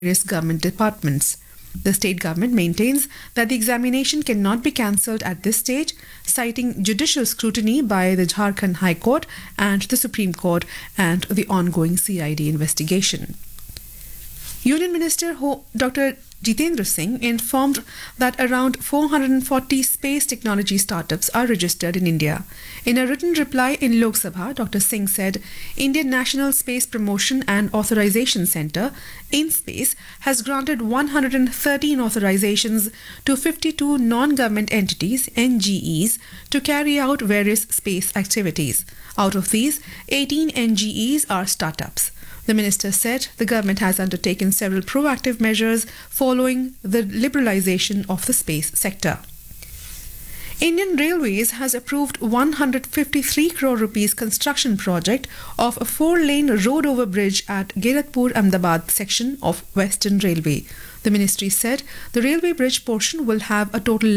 various government departments. The state government maintains that the examination cannot be cancelled at this stage, citing judicial scrutiny by the Jharkhand High Court and the Supreme Court and the ongoing CID investigation. Union Minister Dr. Jitendra Singh informed that around 440 space technology startups are registered in India. In a written reply in Lok Sabha, Dr. Singh said Indian National Space Promotion and Authorization Centre, InSpace, has granted 113 authorizations to 52 non-government entities, NGEs, to carry out various space activities. Out of these, 18 NGEs are startups. The minister said the government has undertaken several proactive measures following the liberalisation of the space sector. Indian Railways has approved 153 crore rupees construction project of a 4-lane road over bridge at Gairatpur-Ahmedabad section of Western Railway. The ministry said the railway bridge portion will have a total